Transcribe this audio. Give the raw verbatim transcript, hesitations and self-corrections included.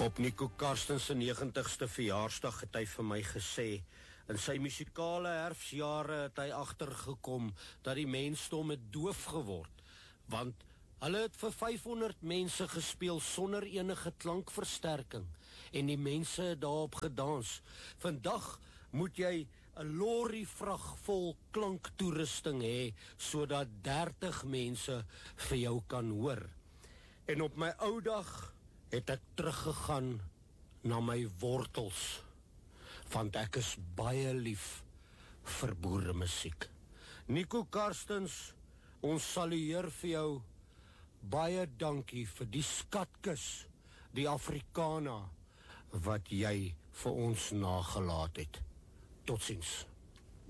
Op Nico Karstens se negentigste verjaarsdag het hy vir my gesê, in sy musikale herfsjare het hy agtergekom dat die mensdom het doof geword, want hulle het vir vyfhonderd mense gespeel sonder enige klankversterking en die mense het daarop gedans. Vandag moet jy 'n lorry vrag vol klanktoerusting hê sodat dertig mense vir jou kan hoor. En op my ou dag het ek teruggegaan na my wortels, want ek is baie lief vir boeremusiek. Nico Karstens, ons salueer vir jou, baie dankie vir die skatkis, die Afrikaner, wat jy vir ons nagelaat het. Totsiens.